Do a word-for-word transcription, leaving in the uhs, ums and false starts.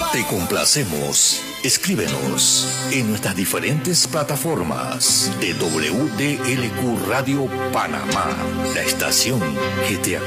Te complacemos. Escríbenos en nuestras diferentes plataformas de W D L Q Radio Panamá, la estación que te